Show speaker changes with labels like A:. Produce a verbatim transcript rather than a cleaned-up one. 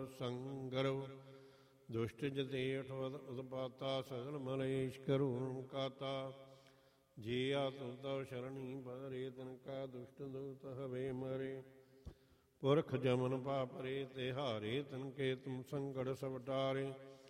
A: ਸੰਗਰੋ ਦੁਸ਼ਟ ਜਤੇ ਅਠਵਤ ਉਤਪਾਤਾ ਸਗਲ ਮਲੇਸ਼ ਕਰੂਣ ਕਾਤਾ ਜੇ ਆਤਮ ਤਵ ਸ਼ਰਣੀ ਬਰੇ ਤਨ ਕਾ ਦੁਸ਼ਟ ਦੂਤ ਹਵੇ ਮਰੇ ਪੁਰਖ ਜਮਨ ਪਾਪਰੇ ਤਿਹਾਰੇ ਤਨ ਕੇ ਤੁਮ ਸੰਕਟ ਸਭ ਟਾਰੇ